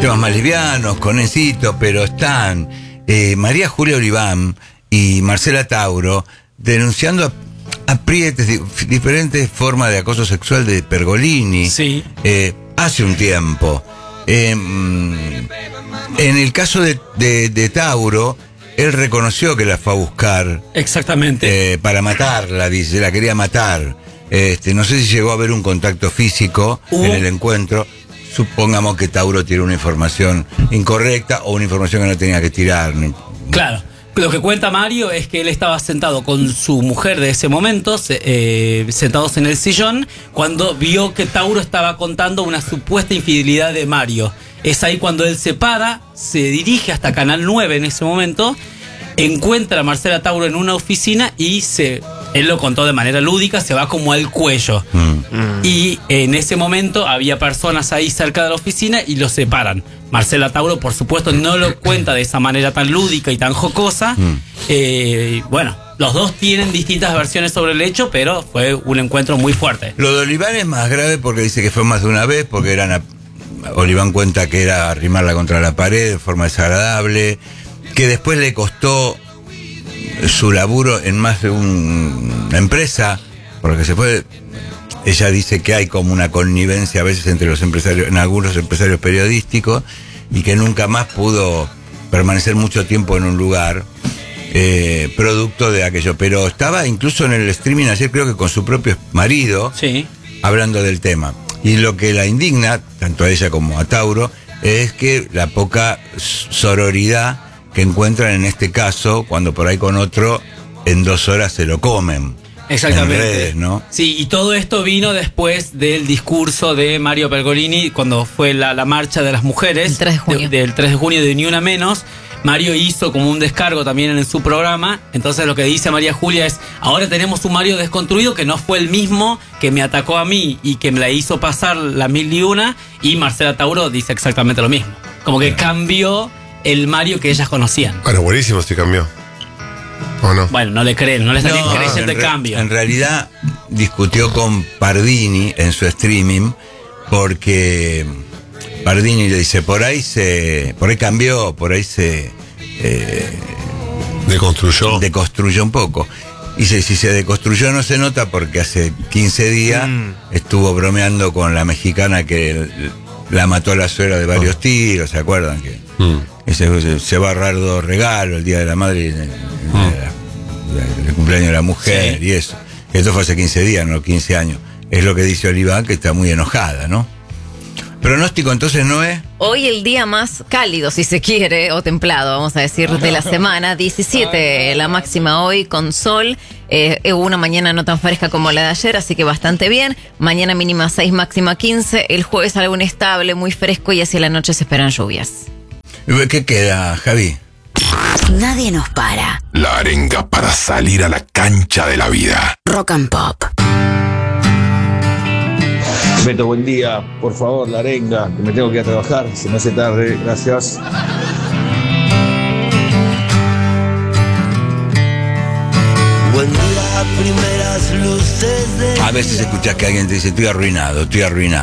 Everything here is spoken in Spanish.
temas más livianos, con Encito, pero están María Julia Oliván y Marcela Tauro denunciando aprietes, diferentes formas de acoso sexual de Pergolini. Sí. Hace un tiempo. En el caso de Tauro, él reconoció que la fue a buscar. Exactamente. Para matarla, dice, la quería matar. No sé si llegó a haber un contacto físico en el encuentro. Supongamos que Tauro tiene una información incorrecta o una información que no tenía que tirar. Claro. Lo que cuenta Mario es que él estaba sentado con su mujer de ese momento, sentados en el sillón, cuando vio que Tauro estaba contando una supuesta infidelidad de Mario. Es ahí cuando él se para, se dirige hasta Canal 9 en ese momento, encuentra a Marcela Tauro en una oficina y él lo contó de manera lúdica, se va como al cuello. Y en ese momento había personas ahí cerca de la oficina y los separan. Marcela Tauro, por supuesto, no lo cuenta de esa manera tan lúdica y tan jocosa. Bueno, los dos tienen distintas versiones sobre el hecho, pero fue un encuentro muy fuerte. Lo de Oliván es más grave porque dice que fue más de una vez, porque Oliván cuenta que era arrimarla contra la pared de forma desagradable, que después le costó su laburo en más de una empresa, porque se fue. Ella dice que hay como una connivencia a veces entre los empresarios, en algunos empresarios periodísticos, y que nunca más pudo permanecer mucho tiempo en un lugar producto de aquello. Pero estaba incluso en el streaming ayer, creo que con su propio marido, sí, hablando del tema. Y lo que la indigna, tanto a ella como a Tauro, es que la poca sororidad que encuentran en este caso, cuando por ahí con otro en 2 horas se lo comen. Exactamente. En redes, ¿no? Sí, y todo esto vino después del discurso de Mario Pergolini cuando fue la marcha de las mujeres. El 3 de junio. Del 3 de junio de Ni Una Menos. Mario hizo como un descargo también en su programa. Entonces lo que dice María Julia es: ahora tenemos un Mario desconstruido que no fue el mismo que me atacó a mí y que me la hizo pasar la 1001. Y Marcela Tauro dice exactamente lo mismo. Como que cambió el Mario que ellas conocían. Bueno, buenísimo si cambió. ¿O no? Bueno, no le creen, no le están creyendo el cambio. En realidad discutió con Pardini en su streaming, porque Pardini le dice, por ahí cambió, por ahí se deconstruyó un poco. Y dice, si se deconstruyó no se nota porque hace 15 días estuvo bromeando con la mexicana que la mató a la suegra de varios tiros, ¿se acuerdan? Que se va a ahorrar 2 regalos el día de la madre y el cumpleaños de la mujer, sí, y eso. Esto fue hace 15 días, no 15 años. Es lo que dice Oliván, que está muy enojada, ¿no? Pronóstico entonces no es. Hoy el día más cálido, si se quiere, o templado, vamos a decir, de la semana. 17 la máxima hoy con sol. Una mañana no tan fresca como la de ayer, así que bastante bien. Mañana mínima 6, máxima 15. El jueves algo inestable, muy fresco, y hacia la noche se esperan lluvias. ¿Qué queda, Javi? Nadie nos para. La arenga para salir a la cancha de la vida. Rock and Pop. Beto, buen día. Por favor, la arenga, que me tengo que ir a trabajar. Se me hace tarde. Gracias. Buen día, primeras luces de... A veces escuchás que alguien te dice, estoy arruinado.